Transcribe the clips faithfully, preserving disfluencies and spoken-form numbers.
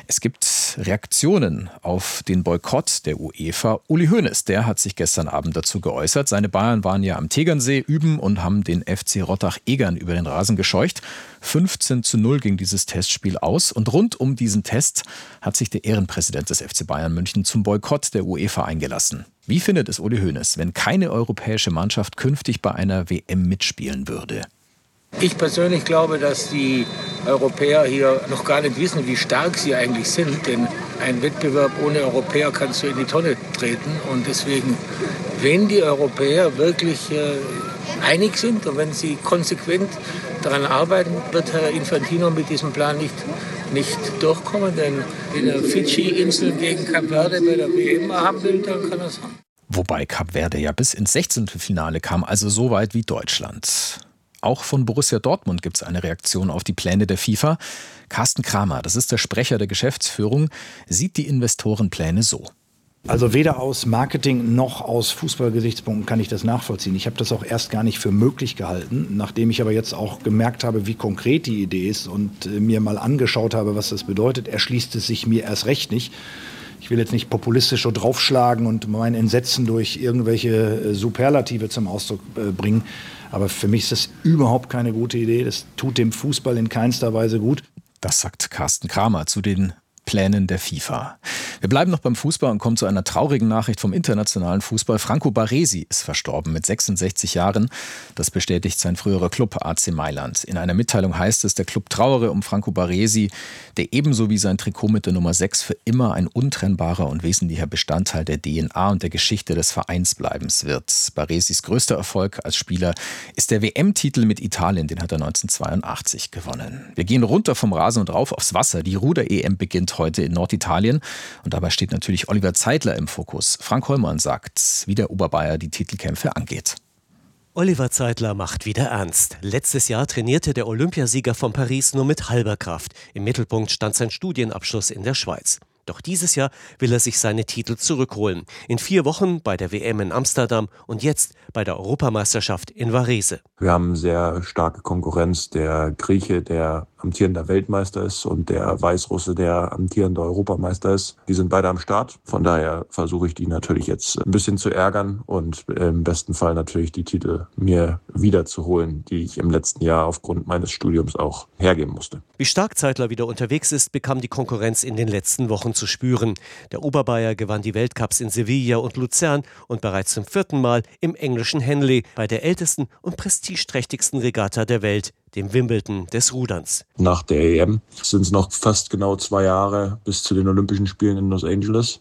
Es gibt Reaktionen auf den Boykott der UEFA. Uli Hoeneß, der hat sich gestern Abend dazu geäußert. Seine Bayern waren ja am Tegernsee üben und haben den F C Rottach-Egern über den Rasen gescheucht. fünfzehn zu null ging dieses Testspiel aus. Und rund um diesen Test hat sich der Ehrenpräsident des F C Bayern München zum Boykott der UEFA eingelassen. Wie findet es Uli Hoeneß, wenn keine europäische Mannschaft künftig bei einer W M mitspielen würde? Ich persönlich glaube, dass die Europäer hier noch gar nicht wissen, wie stark sie eigentlich sind. Denn ein Wettbewerb ohne Europäer kannst du in die Tonne treten. Und deswegen, wenn die Europäer wirklich äh, einig sind und wenn sie konsequent daran arbeiten, wird Herr Infantino mit diesem Plan nicht, nicht durchkommen. Denn wenn er Fidschi-Inseln gegen Kap Verde bei der W M haben will, dann kann er es haben. Wobei Kap Verde ja bis ins Sechzehntelfinale kam, also so weit wie Deutschland. Auch von Borussia Dortmund gibt es eine Reaktion auf die Pläne der FIFA. Carsten Kramer, das ist der Sprecher der Geschäftsführung, sieht die Investorenpläne so. Also weder aus Marketing noch aus Fußballgesichtspunkten kann ich das nachvollziehen. Ich habe das auch erst gar nicht für möglich gehalten, nachdem ich aber jetzt auch gemerkt habe, wie konkret die Idee ist und mir mal angeschaut habe, was das bedeutet, erschließt es sich mir erst recht nicht. Ich will jetzt nicht populistisch so draufschlagen und mein Entsetzen durch irgendwelche Superlative zum Ausdruck bringen. Aber für mich ist das überhaupt keine gute Idee. Das tut dem Fußball in keinster Weise gut. Das sagt Carsten Kramer zu den Plänen der FIFA. Wir bleiben noch beim Fußball und kommen zu einer traurigen Nachricht vom internationalen Fußball. Franco Baresi ist verstorben mit sechsundsechzig Jahren. Das bestätigt sein früherer Club A C Mailand. In einer Mitteilung heißt es, der Club trauere um Franco Baresi, der ebenso wie sein Trikot mit der Nummer sechs für immer ein untrennbarer und wesentlicher Bestandteil der D N A und der Geschichte des Vereins bleiben wird. Baresis größter Erfolg als Spieler ist der W M-Titel mit Italien, den hat er neunzehnhundertzweiundachtzig gewonnen. Wir gehen runter vom Rasen und rauf aufs Wasser. Die Ruder-E M beginnt heute in Norditalien. Und dabei steht natürlich Oliver Zeidler im Fokus. Frank Hollmann sagt, wie der Oberbayer die Titelkämpfe angeht. Oliver Zeidler macht wieder ernst. Letztes Jahr trainierte der Olympiasieger von Paris nur mit halber Kraft. Im Mittelpunkt stand sein Studienabschluss in der Schweiz. Doch dieses Jahr will er sich seine Titel zurückholen. In vier Wochen bei der W M in Amsterdam und jetzt bei der Europameisterschaft in Varese. Wir haben sehr starke Konkurrenz. Der Grieche, der amtierender Weltmeister ist, und der Weißrusse, der amtierender Europameister ist. Die sind beide am Start. Von daher versuche ich die natürlich jetzt ein bisschen zu ärgern und im besten Fall natürlich die Titel mir wiederzuholen, die ich im letzten Jahr aufgrund meines Studiums auch hergeben musste. Wie stark Zeidler wieder unterwegs ist, bekam die Konkurrenz in den letzten Wochen zu spüren. Der Oberbayer gewann die Weltcups in Sevilla und Luzern und bereits zum vierten Mal im englischen Henley bei der ältesten und prestigeträchtigsten Regatta der Welt, dem Wimbledon des Ruderns. Nach der E M sind es noch fast genau zwei Jahre bis zu den Olympischen Spielen in Los Angeles.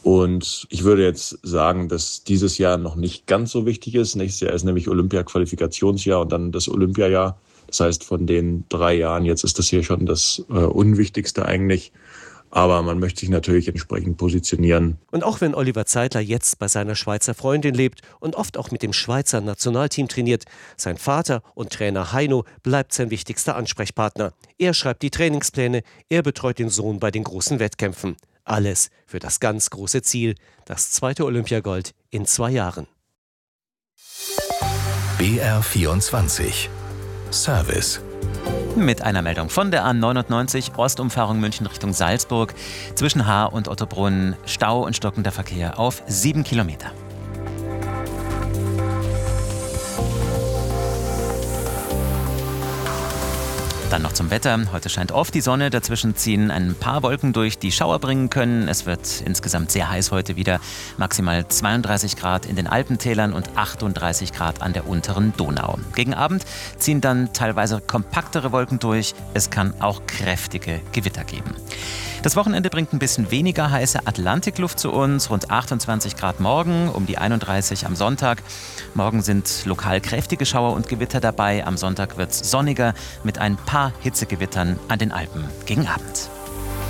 Und ich würde jetzt sagen, dass dieses Jahr noch nicht ganz so wichtig ist. Nächstes Jahr ist nämlich Olympia-Qualifikationsjahr und dann das Olympiajahr. Das heißt, von den drei Jahren jetzt ist das hier schon das äh, Unwichtigste eigentlich. Aber man möchte sich natürlich entsprechend positionieren. Und auch wenn Oliver Zeidler jetzt bei seiner Schweizer Freundin lebt und oft auch mit dem Schweizer Nationalteam trainiert, sein Vater und Trainer Heino bleibt sein wichtigster Ansprechpartner. Er schreibt die Trainingspläne, er betreut den Sohn bei den großen Wettkämpfen. Alles für das ganz große Ziel, das zweite Olympiagold in zwei Jahren. B R vierundzwanzig Service. Mit einer Meldung von der A neunundneunzig, Ostumfahrung München Richtung Salzburg. Zwischen Haar und Ottobrunn Stau und stockender Verkehr auf sieben Kilometer. Dann noch zum Wetter. Heute scheint oft die Sonne, dazwischen ziehen ein paar Wolken durch, die Schauer bringen können. Es wird insgesamt sehr heiß heute wieder. Maximal zweiunddreißig Grad in den Alpentälern und achtunddreißig Grad an der unteren Donau. Gegen Abend ziehen dann teilweise kompaktere Wolken durch. Es kann auch kräftige Gewitter geben. Das Wochenende bringt ein bisschen weniger heiße Atlantikluft zu uns, rund achtundzwanzig Grad morgen, um die einunddreißig am Sonntag. Morgen sind lokal kräftige Schauer und Gewitter dabei. Am Sonntag wird es sonniger mit ein paar Hitzegewittern an den Alpen gegen Abend.